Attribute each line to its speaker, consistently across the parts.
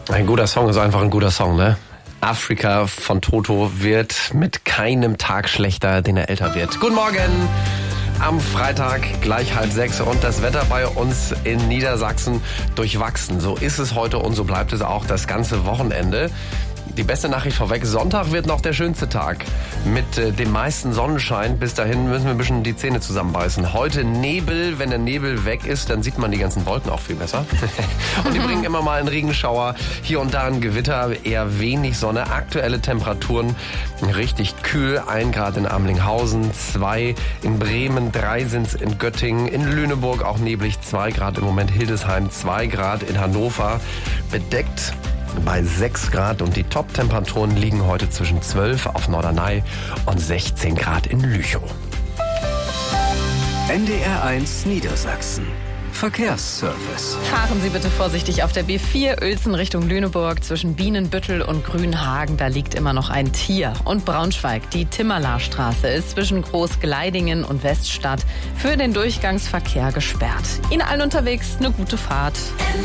Speaker 1: Ein guter Song ist einfach ein guter Song, ne? Afrika von Toto wird mit keinem Tag schlechter, den er älter wird. Guten Morgen! Am Freitag gleich 5:30 und das Wetter bei uns in Niedersachsen durchwachsen. So ist es heute und so bleibt es auch das ganze Wochenende. Die beste Nachricht vorweg, Sonntag wird noch der schönste Tag mit dem meisten Sonnenschein. Bis dahin müssen wir ein bisschen die Zähne zusammenbeißen. Heute Nebel, wenn der Nebel weg ist, dann sieht man die ganzen Wolken auch viel besser. Und die bringen immer mal einen Regenschauer, hier und da ein Gewitter, eher wenig Sonne. Aktuelle Temperaturen richtig kühl, 1 Grad in Amlinghausen, 2 in Bremen, 3 sind's in Göttingen, in Lüneburg auch neblig, 2 Grad im Moment, Hildesheim, 2 Grad in Hannover, bedeckt bei 6 Grad und die Top-Temperaturen liegen heute zwischen 12 auf Norderney und 16 Grad in Lüchow.
Speaker 2: NDR1 Niedersachsen. Verkehrsservice.
Speaker 3: Fahren Sie bitte vorsichtig auf der B4 Uelzen Richtung Lüneburg zwischen Bienenbüttel und Grünhagen. Da liegt immer noch ein Tier. Und Braunschweig, die Timmerlarstraße ist zwischen Großgleidingen und Weststadt für den Durchgangsverkehr gesperrt. Ihnen allen unterwegs eine gute Fahrt.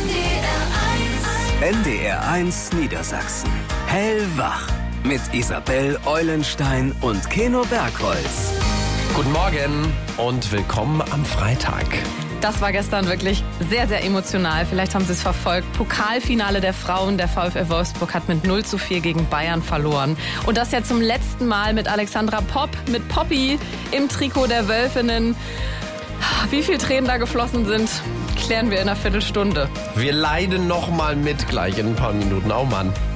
Speaker 2: NDR1 Niedersachsen. Hellwach. Mit Isabel Eulenstein und Keno Bergholz.
Speaker 1: Guten Morgen und willkommen am Freitag.
Speaker 3: Das war gestern wirklich sehr, sehr emotional. Vielleicht haben Sie es verfolgt. Pokalfinale der Frauen. Der VfL Wolfsburg hat mit 0:4 gegen Bayern verloren. Und das ja zum letzten Mal mit Alexandra Popp, mit Poppy im Trikot der Wölfinnen. Wie viel Tränen da geflossen sind, klären wir in einer Viertelstunde.
Speaker 1: Wir leiden noch mal mit gleich in ein paar Minuten. Oh Mann.